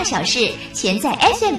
大小事，全在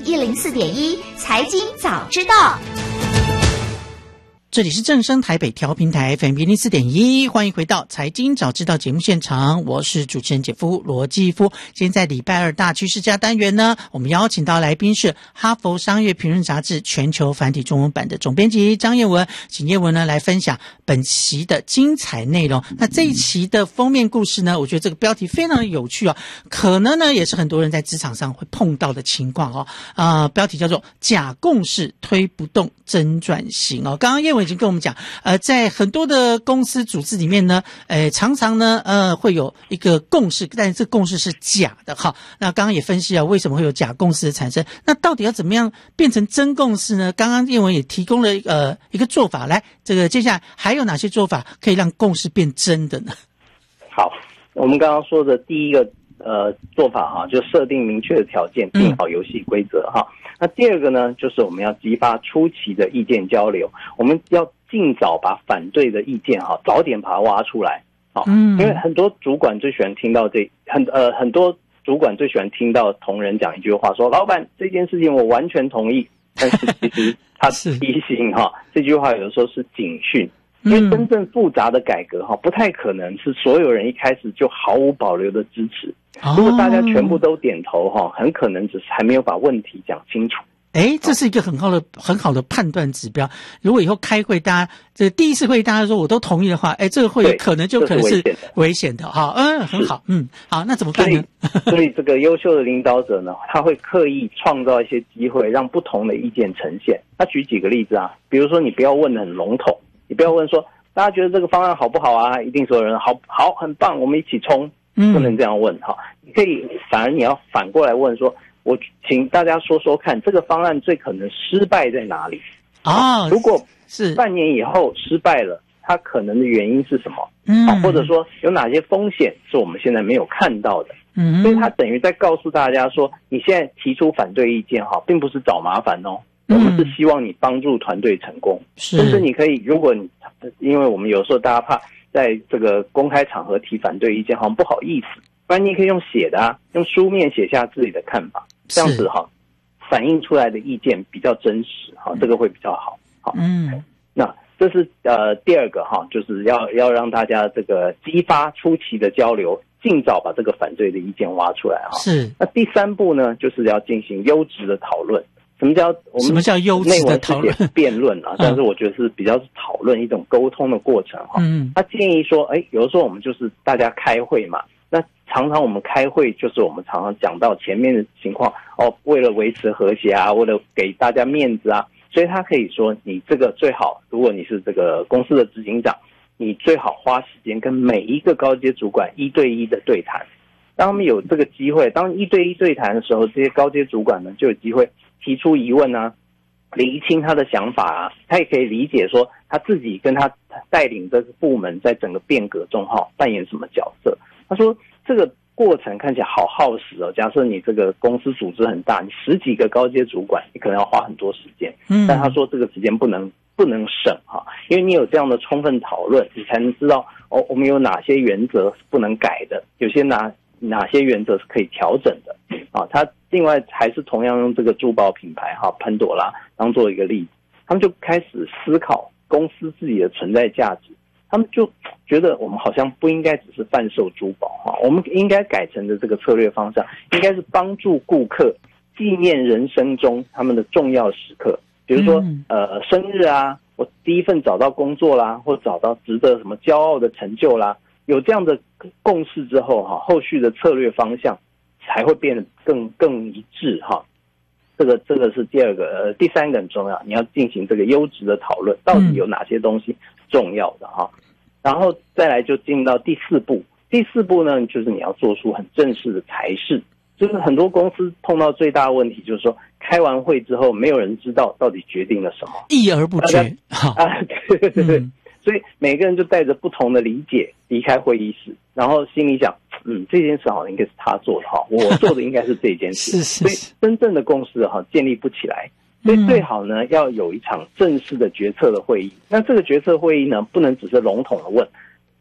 FM104.1财经早知道。 这里是正声台北调频台 FM104.1， 欢迎回到财经早知道节目现场，我是主持人姐夫罗继夫。今天在礼拜二大趋势家单元呢，我们邀请到来宾是哈佛商业评论杂志全球繁体中文版的总编辑张燕文，请燕文呢来分享本期的精彩内容。那这一期的封面故事呢，我觉得这个标题非常的有趣哦，可能呢也是很多人在职场上会碰到的情况哦。标题叫做假共识推不动真转型哦。刚刚燕文已经跟我们讲，在很多的公司组织里面呢，常常呢，会有一个共识，但是这个共识是假的哈。那刚刚也分析了为什么会有假共识的产生，那到底要怎么样变成真共识呢？刚刚燕文也提供了一个做法，来，这个接下来还有哪些做法可以让共识变真的呢？ 好，我们刚刚说的第一个做法哈，就设定明确的条件，定好游戏规则哈。那第二个呢，就是我们要激发初期的意见交流，我们要尽早把反对的意见哈，早点把它挖出来啊。因为很多主管最喜欢听到很多主管最喜欢听到同仁讲一句话说，老板这件事情我完全同意，但是其实他提醒哈，这句话有的时候是警讯。因为真正复杂的改革不太可能是所有人一开始就毫无保留的支持。如果大家全部都点头很可能只是还没有把问题讲清楚。这是一个很好的判断指标。如果以后开会，大家这第一次会议大家说我都同意的话，这个会可能是危险的哈。很好，好，那怎么办呢？所以这个优秀的领导者呢，他会刻意创造一些机会，让不同的意见呈现。他举几个例子啊，比如说你不要问得很笼统。你不要问说大家觉得这个方案好不好啊，一定所有人好很棒，我们一起冲，不能这样问哈。你可以反而你要反过来问说，我请大家说说看，这个方案最可能失败在哪里啊？如果是半年以后失败了，它可能的原因是什么？或者说有哪些风险是我们现在没有看到的？所以他等于在告诉大家说，你现在提出反对意见并不是找麻烦哦。我们是希望你帮助团队成功，甚至你可以，如果你因为我们有时候大家怕在这个公开场合提反对意见，好像不好意思，不然你可以用写的用书面写下自己的看法，这样子反映出来的意见比较真实这个会比较好。那这是第二个就是要让大家这个激发初期的交流，尽早把这个反对的意见挖出来是。那第三步呢，就是要进行优质的讨论。什么叫优质的讨论？辩论但是我觉得是比较是讨论一种沟通的过程他建议说，有的时候我们就是大家开会嘛，那常常我们开会就是我们常常讲到前面的情况为了维持和谐为了给大家面子所以他可以说，你这个最好，如果你是这个公司的执行长，你最好花时间跟每一个高阶主管1对1的对谈。当他们有这个机会，当1对1对谈的时候，这些高阶主管呢就有机会提出疑问厘清他的想法他也可以理解说他自己跟他带领这个部门在整个变革中扮演什么角色。他说这个过程看起来好耗时假设你这个公司组织很大，你10几个高阶主管，你可能要花很多时间但他说这个时间不能省因为你有这样的充分讨论，你才能知道我们有哪些原则是不能改的，有些哪些原则是可以调整的他另外还是同样用这个珠宝品牌潘朵拉当做一个例子，他们就开始思考公司自己的存在价值。他们就觉得我们好像不应该只是贩售珠宝我们应该改成的这个策略方向应该是帮助顾客纪念人生中他们的重要时刻，比如说生日我第一份找到工作啦，或找到值得什么骄傲的成就啦，有这样的共识之后后续的策略方向才会变得更一致这个是第二个第三个很重要，你要进行这个优质的讨论，到底有哪些东西重要的然后再来就进到第四步。第四步呢，就是你要做出很正式的裁示。就是很多公司碰到最大的问题就是说，开完会之后没有人知道到底决定了什么， 议而不决对所以每个人就带着不同的理解离开会议室，然后心里想这件事好像应该是他做的我做的应该是这件事所以真正的共识建立不起来。所以最好呢要有一场正式的决策的会议。那这个决策会议呢，不能只是笼统的问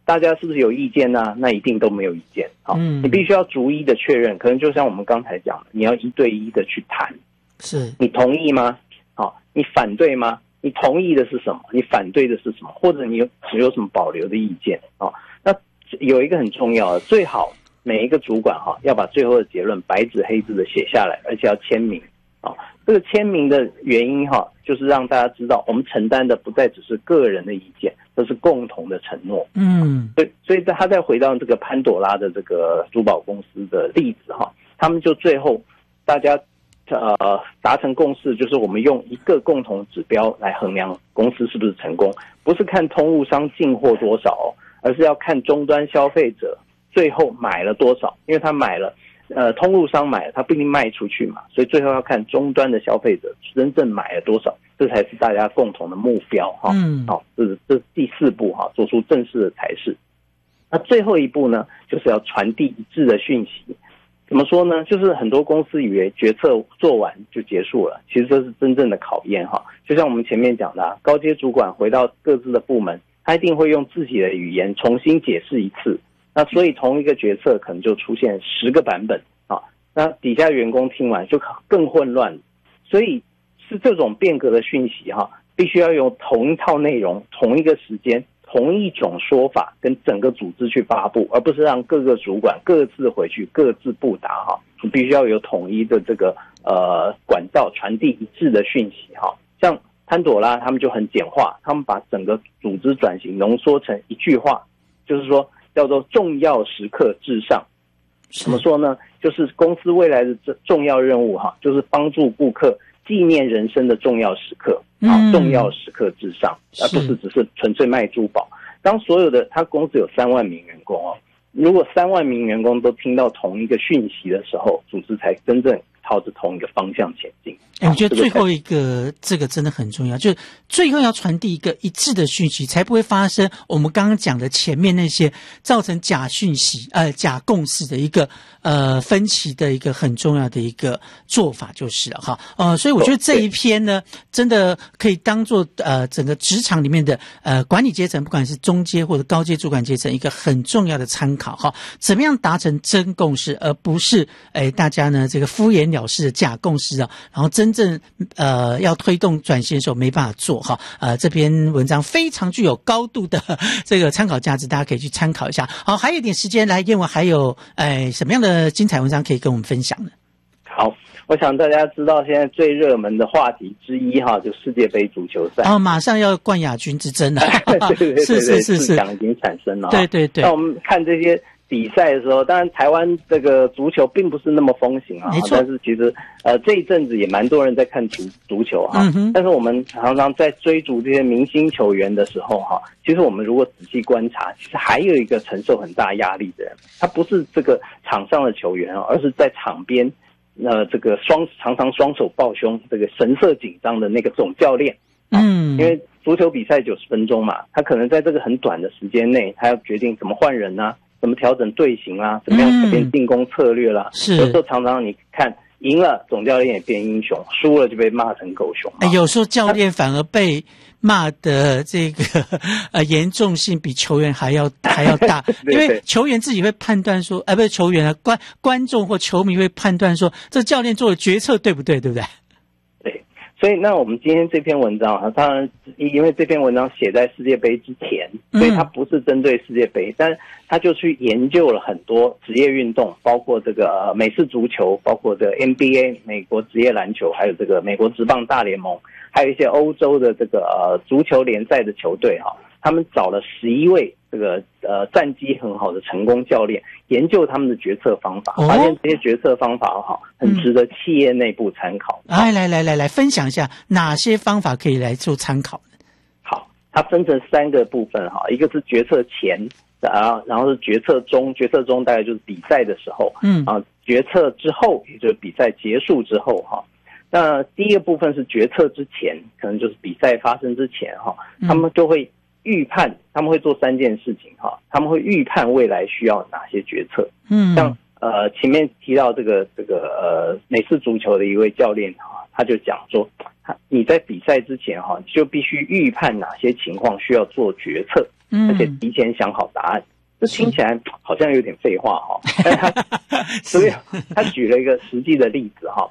大家是不是有意见呢？那一定都没有意见。好，你必须要逐一的确认，可能就像我们刚才讲的，你要一对一的去谈， 是你同意吗？好，你反对吗？你同意的是什么？你反对的是什么？或者你有什么保留的意见？那有一个很重要的，最好每一个主管要把最后的结论白纸黑字的写下来，而且要签名。这个签名的原因就是让大家知道，我们承担的不再只是个人的意见，这是共同的承诺。所以他再回到这个潘朵拉的这个珠宝公司的例子他们就最后大家达成共识，就是我们用一个共同指标来衡量公司是不是成功，不是看通路商进货多少而是要看终端消费者最后买了多少，因为他买了。通路商买了，他不一定卖出去嘛，所以最后要看终端的消费者真正买了多少，这才是大家共同的目标这是第4步做出正式的裁示。那最后一步呢，就是要传递一致的讯息。怎么说呢？就是很多公司以为决策做完就结束了，其实这是真正的考验就像我们前面讲的高阶主管回到各自的部门，他一定会用自己的语言重新解释一次。那所以同一个决策可能就出现10个版本那底下员工听完就更混乱，所以是这种变革的讯息必须要用同一套内容、同一个时间、同一种说法跟整个组织去发布，而不是让各个主管各自回去各自布达你必须要有统一的这个管道传递一致的讯息像潘朵拉他们就很简化，他们把整个组织转型浓缩成一句话，就是说叫做重要时刻至上。怎么说呢？就是公司未来的重要任务就是帮助顾客纪念人生的重要时刻重要时刻至上，而不是只是纯粹卖珠宝。当所有的他公司有3万名员工如果3万名员工都听到同一个讯息的时候，组织才真正朝着同一个方向前进。 我觉得最后一个这个真的很重要，就是最后要传递一个一致的讯息，才不会发生我们刚刚讲的前面那些造成假讯息假共识的一个分歧的一个很重要的一个做法就是了所以我觉得这一篇呢真的可以当做整个职场里面的管理阶层，不管是中阶或者高阶主管阶层一个很重要的参考怎么样达成真共识，而不是大家呢这个敷衍了事的假共识然后真正要推动转型的时候没办法做这篇文章非常具有高度的这个参考价值，大家可以去参考一下。好，还有一点时间来，燕文还有什么样的精彩文章可以跟我们分享呢？ 好，我想大家知道现在最热门的话题之一就世界杯足球赛马上要冠亚军之争了对是已经产生了对那我们看这些比赛的时候，当然台湾这个足球并不是那么风行但是其实这一阵子也蛮多人在看足球但是我们常常在追逐这些明星球员的时候其实我们如果仔细观察，其实还有一个承受很大压力的人，他不是这个场上的球员而是在场边这个常常双手抱胸，这个神色紧张的那个总教练因为足球比赛90分钟嘛，他可能在这个很短的时间内，他要决定怎么换人怎么调整队形怎么样改变进攻策略啦有时候常常你看赢了总教练也变英雄，输了就被骂成狗熊有时候教练反而被骂的这个严重性比球员还要大因为球员自己会判断说不是球员观众或球迷会判断说这教练做的决策对不对，对不对？ 对，所以那我们今天这篇文章当然因为这篇文章写在世界杯之前，所以它不是针对世界杯，但他就去研究了很多职业运动，包括这个美式足球，包括这个 NBA 美国职业篮球，还有这个美国职棒大联盟，还有一些欧洲的这个足球联赛的球队他们找了11位这个战绩很好的成功教练，研究他们的决策方法，发现这些决策方法很值得企业内部参考。 来分享一下哪些方法可以来做参考呢？ 好，它分成3个部分一个是决策前然后是决策中，决策中大概就是比赛的时候决策之后也就是比赛结束之后那第一个部分是决策之前，可能就是比赛发生之前他们就会预判，他们会做3件事情他们会预判未来需要哪些决策像前面提到这个美式足球的一位教练他就讲说，你在比赛之前哈，就必须预判哪些情况需要做决策，而且提前想好答案。这听起来好像有点废话哈，但所以他举了一个实际的例子哈，